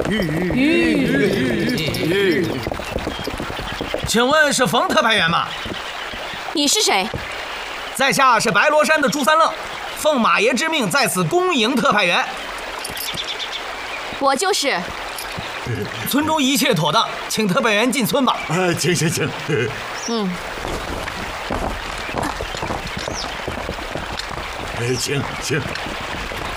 请问是冯特派员吗？ 你是谁？ 在下是白罗山的朱三愣，奉马爷之命在此恭迎特派员。 我就是。 村中一切妥当，请特派员进村吧。 请。请。